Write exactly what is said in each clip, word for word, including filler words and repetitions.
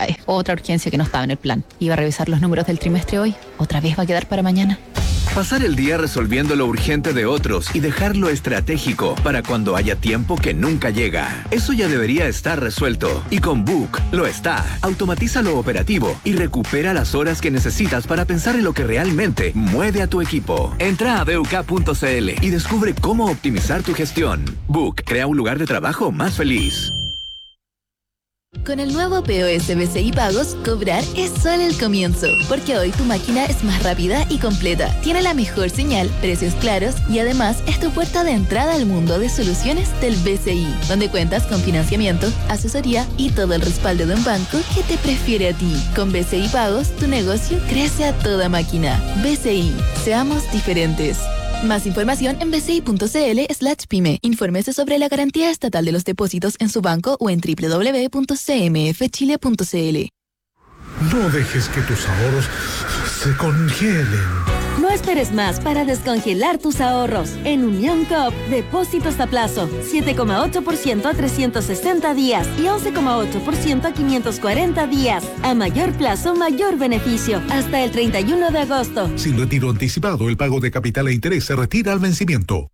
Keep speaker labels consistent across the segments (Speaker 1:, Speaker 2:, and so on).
Speaker 1: cae. Otra urgencia que no estaba en el plan. Iba a revisar los números del trimestre hoy. ¿Otra vez va a quedar para mañana?
Speaker 2: Pasar el día resolviendo lo urgente de otros y dejar lo estratégico para cuando haya tiempo que nunca llega. Eso ya debería estar resuelto. Y con Book lo está. Automatiza lo operativo y recupera las horas que necesitas para pensar en lo que realmente mueve a tu equipo. Entra a b u k punto c l y descubre cómo optimizar tu gestión. Book crea un lugar de trabajo más feliz.
Speaker 3: Con el nuevo P O S B C I Pagos, cobrar es solo el comienzo, porque hoy tu máquina es más rápida y completa, tiene la mejor señal, precios claros y además es tu puerta de entrada al mundo de soluciones del B C I, donde cuentas con financiamiento, asesoría y todo el respaldo de un banco que te prefiere a ti. Con B C I Pagos, tu negocio crece a toda máquina. B C I, seamos diferentes. Más información en b c i punto c l slash pyme. Infórmese sobre la garantía estatal de los depósitos en su banco o en w w w punto c m f chile punto c l.
Speaker 4: No dejes que tus ahorros se congelen.
Speaker 5: No esperes más para descongelar tus ahorros. En Unión Coop, depósitos a plazo, siete coma ocho por ciento a trescientos sesenta días y once coma ocho por ciento a quinientos cuarenta días. A mayor plazo, mayor beneficio. Hasta el treinta y uno de agosto.
Speaker 4: Sin retiro anticipado, el pago de capital e interés se retira al vencimiento.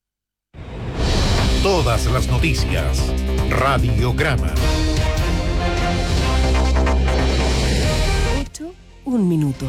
Speaker 4: Todas las noticias. Radiograma.
Speaker 5: ocho, un minuto.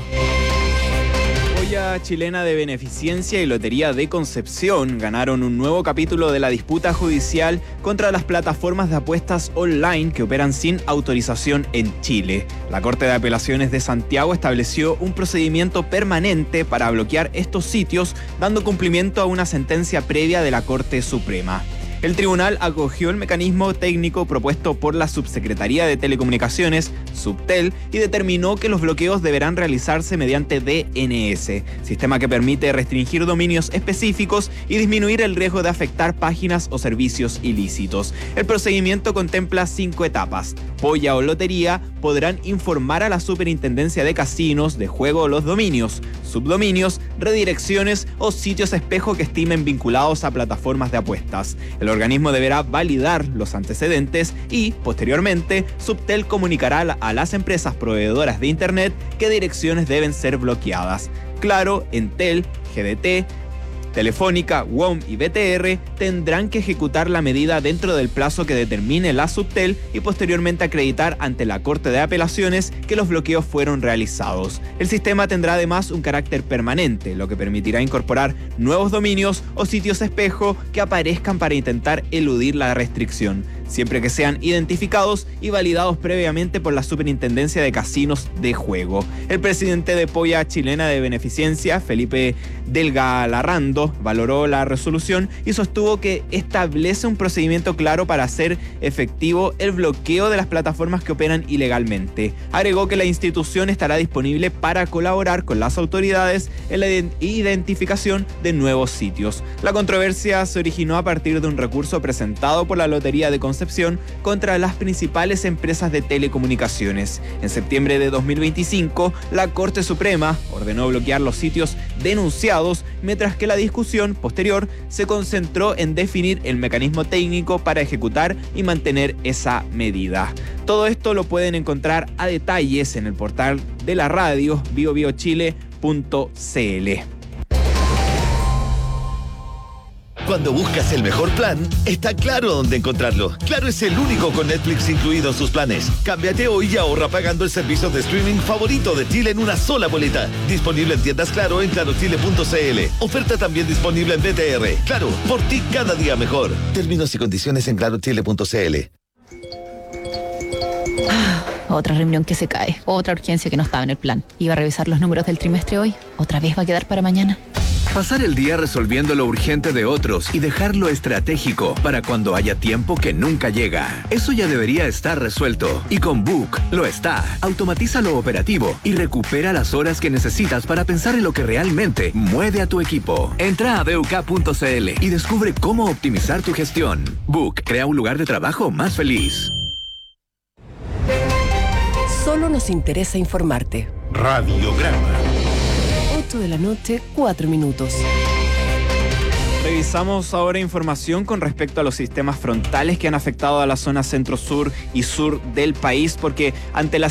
Speaker 6: Polla Chilena de Beneficencia y Lotería de Concepción ganaron un nuevo capítulo de la disputa judicial contra las plataformas de apuestas online que operan sin autorización en Chile. La Corte de Apelaciones de Santiago estableció un procedimiento permanente para bloquear estos sitios, dando cumplimiento a una sentencia previa de la Corte Suprema. El tribunal acogió el mecanismo técnico propuesto por la Subsecretaría de Telecomunicaciones, Subtel, y determinó que los bloqueos deberán realizarse mediante D N S, sistema que permite restringir dominios específicos y disminuir el riesgo de afectar páginas o servicios ilícitos. El procedimiento contempla cinco etapas. Polla o Lotería podrán informar a la Superintendencia de Casinos de juego los dominios, subdominios, redirecciones o sitios espejo que estimen vinculados a plataformas de apuestas. El organismo deberá validar los antecedentes y, posteriormente, Subtel comunicará a las empresas proveedoras de Internet qué direcciones deben ser bloqueadas. Claro, Entel, G D T, Telefónica, W O M y B T R tendrán que ejecutar la medida dentro del plazo que determine la Subtel y posteriormente acreditar ante la Corte de Apelaciones que los bloqueos fueron realizados. El sistema tendrá además un carácter permanente, lo que permitirá incorporar nuevos dominios o sitios espejo que aparezcan para intentar eludir la restricción, siempre que sean identificados y validados previamente por la Superintendencia de Casinos de Juego. El presidente de Polla Chilena de Beneficencia, Felipe Delga Larrando, valoró la resolución y sostuvo que establece un procedimiento claro para hacer efectivo el bloqueo de las plataformas que operan ilegalmente. Agregó que la institución estará disponible para colaborar con las autoridades en la identificación de nuevos sitios. La controversia se originó a partir de un recurso presentado por la Lotería de Concepción contra las principales empresas de telecomunicaciones. En septiembre de dos mil veinticinco, la Corte Suprema ordenó bloquear los sitios denunciados, mientras que la discusión posterior se concentró en definir el mecanismo técnico para ejecutar y mantener esa medida. Todo esto lo pueden encontrar a detalles en el portal de la radio bio bio chile punto c l.
Speaker 7: Cuando buscas el mejor plan, está claro dónde encontrarlo. Claro es el único con Netflix incluido en sus planes. Cámbiate hoy y ahorra pagando el servicio de streaming favorito de Chile en una sola boleta. Disponible en tiendas Claro en claro chile punto c l. Oferta también disponible en B T R. Claro, por ti cada día mejor. Términos y condiciones en claro chile punto c l.
Speaker 1: Ah, otra reunión que se cae. Otra urgencia que no estaba en el plan. Iba a revisar los números del trimestre hoy. ¿Otra vez va a quedar para mañana?
Speaker 2: Pasar el día resolviendo lo urgente de otros y dejar lo estratégico para cuando haya tiempo que nunca llega. Eso ya debería estar resuelto. Y con Book lo está. Automatiza lo operativo y recupera las horas que necesitas para pensar en lo que realmente mueve a tu equipo. Entra a b u k punto c l y descubre cómo optimizar tu gestión. Book crea un lugar de trabajo más feliz.
Speaker 8: Solo nos interesa informarte.
Speaker 4: Radiograma.
Speaker 8: ocho de la noche, cuatro minutos.
Speaker 6: Revisamos ahora información con respecto a los sistemas frontales que han afectado a la zona centro-sur y sur del país, porque ante la